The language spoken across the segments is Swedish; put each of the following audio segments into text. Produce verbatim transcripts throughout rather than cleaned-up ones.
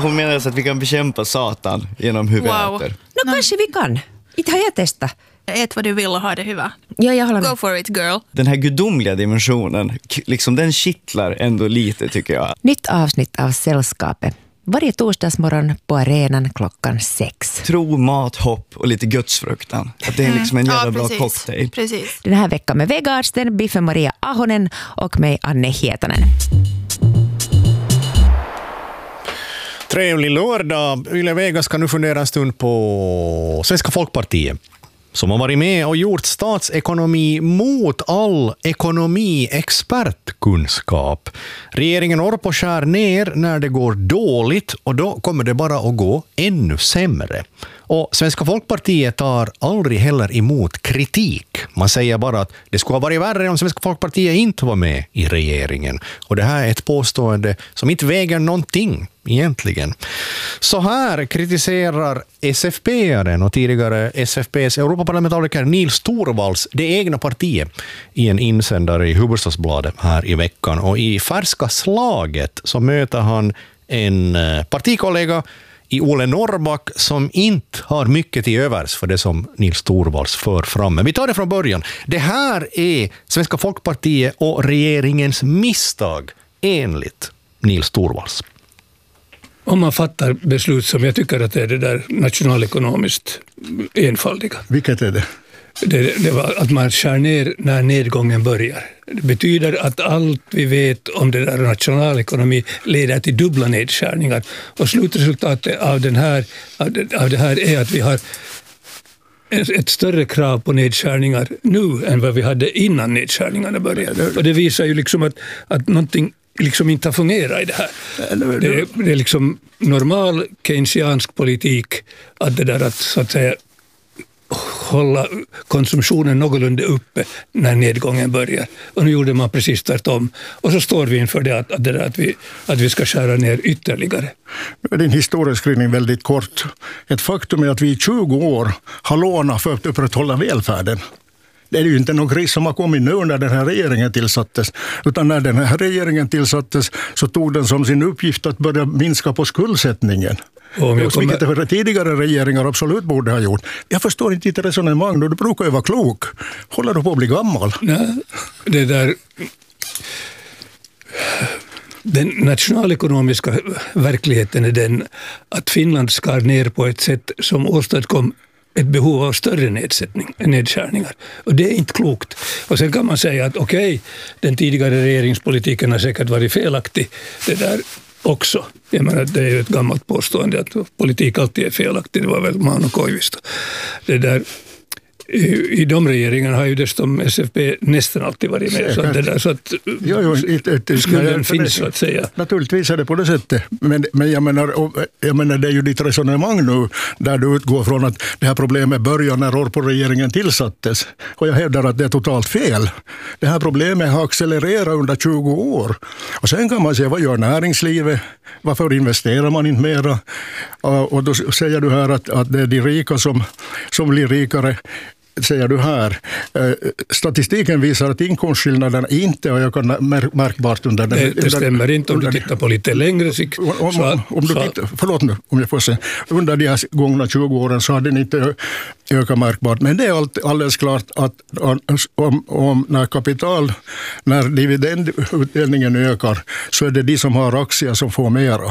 hon menar att vi kan bekämpa Satan genom huvudäter. Wow. No, kanske vi kan. Inte har jag testat. Ät vad du vill och ha det hyvä. Ja, jag håller med. Go for it, girl. Den här gudomliga dimensionen, k- liksom den kittlar ändå lite tycker jag. Nytt avsnitt av Sällskapet. Varje torsdagsmorgon på arenan klockan sex. Tro, mat, hopp och lite gudsfruktan. Att det är liksom en jävla Ja, bra precis. cocktail. Precis. Den här veckan med Vega Arsten, Biffen Maria Ahonen och mig Anne Hietanen. Trevlig lördag. Yle Vega ska nu fundera en stund på Svenska Folkpartiet, som har varit med och gjort statsekonomi mot all ekonomiexpertkunskap. Regeringen orkar på skär ner när det går dåligt, och då kommer det bara att gå ännu sämre. Och Svenska Folkpartiet tar aldrig heller emot kritik. Man säger bara att det skulle ha varit värre om Svenska Folkpartiet inte var med i regeringen. Och det här är ett påstående som inte väger någonting egentligen. Så här kritiserar S F P-aren och tidigare S F P:s Europaparlamentariker Nils Torvalds det egna partiet i en insändare i Hufvudstadsbladet här i veckan. Och i färska slaget så möter han en partikollega i Ole Norrback som inte har mycket till övers för det som Nils Torvalds för fram. Men vi tar det från början. Det här är Svenska Folkpartiet och regeringens misstag enligt Nils Torvalds. Om man fattar beslut som jag tycker att det är det där nationalekonomiskt enfaldiga. Vilket är det? Det, det var att man skär ner när nedgången börjar. Det betyder att allt vi vet om det där nationalekonomi leder till dubbla nedskärningar. Och slutresultatet av, den här, av, det, av det här är att vi har ett större krav på nedskärningar nu än vad vi hade innan nedskärningarna började. Och det visar ju liksom att, att någonting liksom inte fungerar i det här. Det, det är liksom normal keynesiansk politik att det där att så att säga hålla konsumtionen någorlunda uppe när nedgången börjar. Och nu gjorde man precis tvärtom. Och så står vi inför det att, att, det där, att, vi, att vi ska skära ner ytterligare. Nu är din historieskrivning väldigt kort. Ett faktum är att vi i tjugo år har lånat för att upprätthålla välfärden. Det är ju inte någon kris som har kommit nu när den här regeringen tillsattes. Utan när den här regeringen tillsattes så tog den som sin uppgift att börja minska på skuldsättningen. Om jag kommer... Vilket tidigare regeringar absolut borde ha gjort. Jag förstår inte ditt resonemang. Du brukar ju vara klok. Håller du på att bli gammal? Nej, det där... Den nationalekonomiska verkligheten är den att Finland skar ner på ett sätt som åstadkom ett behov av större nedsättning, nedskärningar. Och det är inte klokt. Och sen kan man säga att okej, okay, den tidigare regeringspolitiken har säkert varit felaktig. Det där också. Jag menar, det är ju ett gammalt påstående att politik alltid är felaktig. Det var väl Mauno Koivisto. Det där, i, I de regeringarna har ju dessutom S F P nästan alltid varit med. Så att det där, så att jo, jo, it, it, it, skulden finns så att säga. Naturligtvis är det på det sättet. Men, men jag, menar, jag menar, det är ju ditt resonemang nu där du utgår från att det här problemet börjar när år på regeringen tillsattes. Och jag hävdar att det är totalt fel. Det här problemet har accelererat under tjugo år. Och sen kan man säga, vad gör näringslivet? Varför investerar man inte mera? Och då säger du här att, att det är de rika som, som blir rikare. Säger du här. Statistiken visar att inkomstskillnaderna inte har ökat märkbart under den. Det, det stämmer inte om du tittar på lite längre sikt. Om, så, om du så, tittar, förlåt nu om jag får säga. Under de här gångna tjugo åren så har den inte ökat märkbart. Men det är alldeles klart att om, om när kapital, när dividendutdelningen ökar så är det de som har aktier som får mera.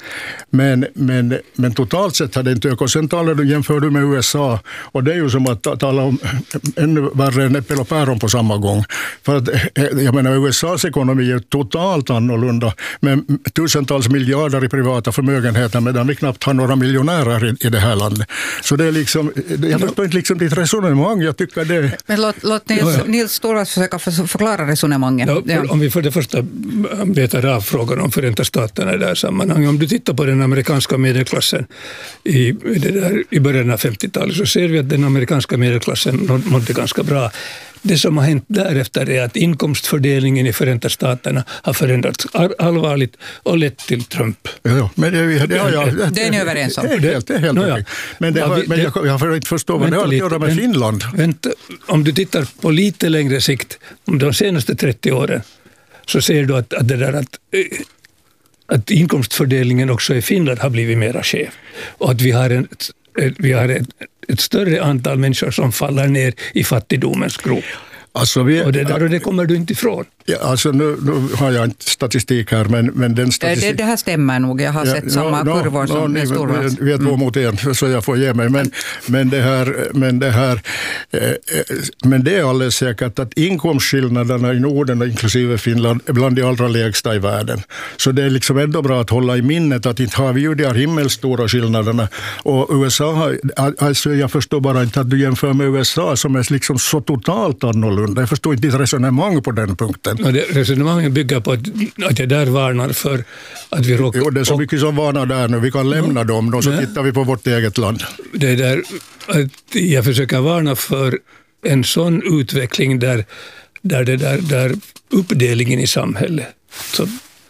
Men, men, men totalt sett har det inte ökat. Sen talar du, jämför du med U S A och det är ju som att tala om ännu värre än äppel och päron på samma gång. För att jag menar U S A:s ekonomi är totalt annorlunda med tusentals miljarder i privata förmögenheter medan vi knappt har några miljonärer i, i det här landet. Så det är liksom, jag förstår inte liksom ditt resonemang, jag tycker det... Men låt, låt Nils, ja, ja. Nils Torvalds försöka förklara resonemanget. Ja, ja. Om vi för det första betar av frågan om Förenta Staterna i det här sammanhanget. Om du tittar på den amerikanska medelklassen i, det där, i början av femtiotalet så ser vi att den amerikanska medelklassen mådde ganska bra. Det som har hänt därefter är att inkomstfördelningen i Förenta Staterna har förändrats allvarligt och lett till Trump. Ja, ja. Men det, det, ja, ja, det, det är ni överens om. Det är helt, det är helt no, ja. Men, det var, men jag, jag får inte förstå vad det har att göra med Finland. Vänta, om du tittar på lite längre sikt, om de senaste trettio åren, så ser du att, att det där att att inkomstfördelningen också i Finland har blivit mera skev. Och att vi har, en, ett, vi har ett, ett större antal människor som faller ner i fattigdomens grop. Alltså vi, och, det där, och det kommer du inte ifrån. Ja, alltså nu, nu har jag inte statistik här, men, men den statistik... Det, det här stämmer nog, jag har ja, sett samma no, kurvor no, som no, är stora. Vi, vi är två mot en, så jag får ge mig. Men, men, det, här, men, det, här, eh, men det är alldeles säkert att inkomstskillnaderna i Norden, inklusive Finland, är bland de allra lägsta i världen. Så det är liksom ändå bra att hålla i minnet att inte har vi ju de här himmelstora skillnaderna. Och U S A, har, alltså jag förstår bara inte att du jämför med U S A som är liksom så totalt annorlunda. Jag förstår inte ditt resonemang på den punkten. Ja, det, resonemangen bygger på att, att jag där varnar för att vi råkar... Jo, det är så mycket som varnar där nu. Vi kan lämna ja, dem och så tittar vi på vårt eget land. Det är där att jag försöker varna för en sån utveckling där, där, det där, där uppdelningen i samhället så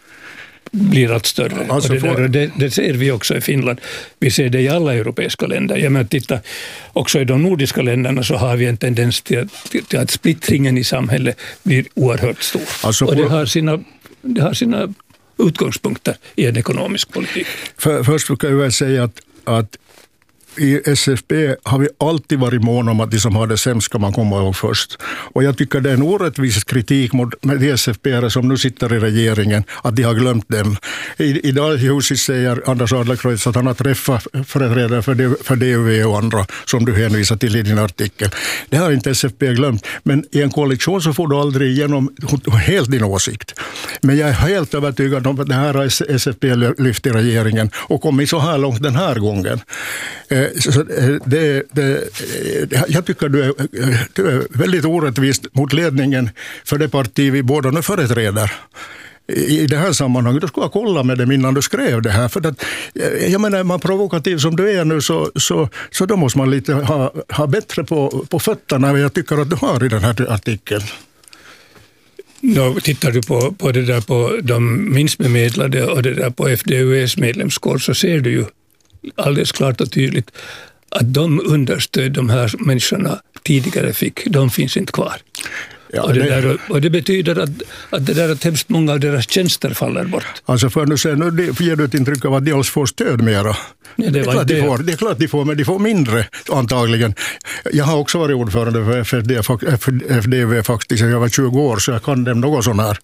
blir allt större. Alltså, och det, där, det, det ser vi också i Finland. Vi ser det i alla europeiska länder. Jag menar, titta, också i de nordiska länderna så har vi en tendens till att, till att splittringen i samhället blir oerhört stor. Alltså, och det har, sina, det har sina utgångspunkter i en ekonomisk politik. För, först kan jag säga att, att i S F P har vi alltid varit måna om att de som har det sämst ska man komma ihåg först. Och jag tycker det är en orättvis kritik mot de S F P-are som nu sitter i regeringen att de har glömt dem. I, idag i huset säger Anders Adlercreutz att han har träffat företrädare för, D, för D U V och andra som du hänvisar till i din artikel. Det har inte S F P glömt. Men i en koalition så får du aldrig igenom helt din åsikt. Men jag är helt övertygad om att det här har S F P lyft i regeringen och kommit så här långt den här gången. Så det, det, jag tycker du är, du är väldigt orättvist mot ledningen för det parti vi båda nu företräder i det här sammanhanget. Du skulle kolla med dem innan du skrev det här. För att, jag menar, man provokativ som du är nu så, så, så då måste man lite ha, ha bättre på, på fötterna än jag tycker att du har i den här artikeln. Ja, tittar du på, på det där på de minst bemedlade och det där på F D U E:s medlemskår så ser du ju alldeles klart och tydligt att de understöd de här människorna tidigare fick, de finns inte kvar. Ja, och, det det, där, och det betyder att, att, det där att hemskt många av deras tjänster faller bort. Alltså för nu, säger, nu ger du ett intryck av att de alls får stöd mera. Ja, det, det, är klart de får, det är klart de får, men de får mindre antagligen. Jag har också varit ordförande för F D V faktiskt. Jag var tjugo år så jag kan dem något sån här.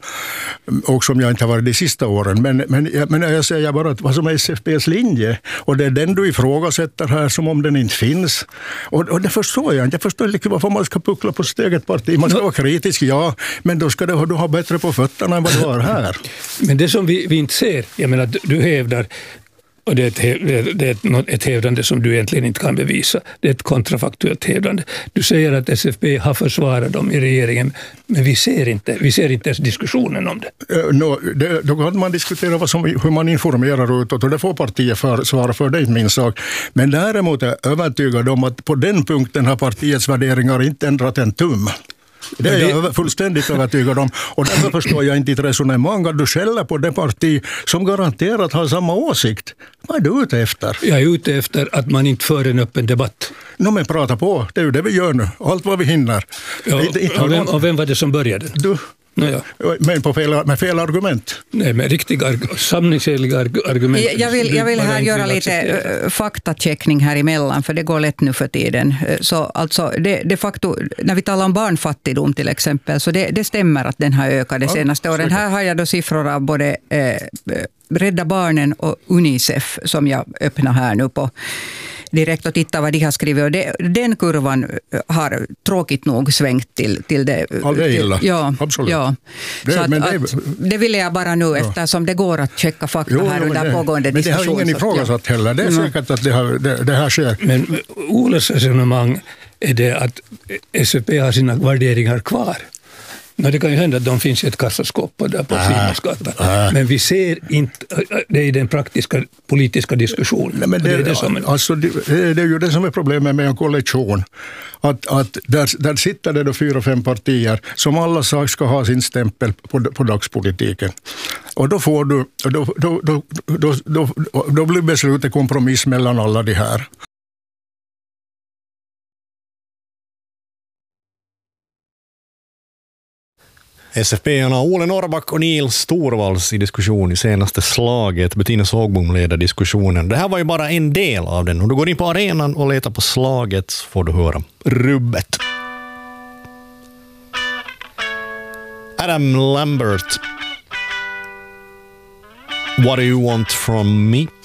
Och som jag inte har varit de sista åren. Men, men, men jag säger bara att vad som är S F P:s linje och det är den du ifrågasätter här som om den inte finns. Och, och det förstår jag inte. Jag förstår inte varför man ska puckla på sitt eget parti. Man ska vara kritisk, ja, men då ska du, du ha bättre på fötterna än vad du har här. Men det som vi, vi inte ser, jag menar du hävdar, och det är, ett, det är ett, ett hävdande som du egentligen inte kan bevisa. Det är ett kontrafaktuellt hävdande. Du säger att S F P har försvarat dem i regeringen, men vi ser inte, vi ser inte ens diskussionen om det. Uh, no, det då kan man diskutera vad som, hur man informerar utåt och det får partiet för, svara för, det är inte min sak. Men däremot är jag övertygad om att på den punkten har partiets värderingar inte ändrat en tum. Det är jag fullständigt övertygad om. Och därför förstår jag inte ditt resonemang att du skäller på det parti som garanterat har samma åsikt. Vad är du ute efter? Jag är ute efter att man inte för en öppen debatt. Nå, men prata på. Det är ju det vi gör nu. Allt vad vi hinner. Ja, inte, inte och, vem, och vem var det som började? Du. Naja. Men på fel, med fel argument. Nej, med riktiga samningsheliga argument. Jag vill, jag vill här göra lite faktacheckning här emellan, för det går lätt nu för tiden. Så alltså, det, de facto, när vi talar om barnfattigdom till exempel, så det, det stämmer att den har ökat de senaste ja, åren. Här har jag då siffror av både eh, Rädda Barnen och Unicef som jag öppnar här nu på direkt och titta vad de har skrivit. Och det, den kurvan har tråkigt nog svängt till, till det. Ja, det är illa. Ja, absolut. Ja. Det, så att, men det, att, det ville jag bara nu, ja. Eftersom det går att checka fakta jo, här under det, pågående men diskussion. Men det har ingen ifrågasatt ja. heller. Det är mm. säkert att det, har, det, det här sker. Men Oles resonemang är det att S F P har sina värderingar kvar. No, det kan ju hända att de finns i ett kassaskåp där på Frimärksgatan. Äh. Men vi ser inte, det är den praktiska politiska diskussionen. Nej, men det, det, är det, som är... Alltså, det, det är ju det som är problemet med en koalition. Att, att där, där sitter det då fyra, fem partier som alla sak ska ha sin stämpel på, på dagspolitiken. Och då får du, då, då, då, då, då, då blir beslutet kompromiss mellan alla de här. S F P-arna Ole Norrback och Nils Storvalls i diskussion i senaste slaget. Bettina Sågbom leder diskussionen. Det här var ju bara en del av den. Om du går in på arenan och letar på slaget så får du höra rubbet. Adam Lambert. What do you want from me?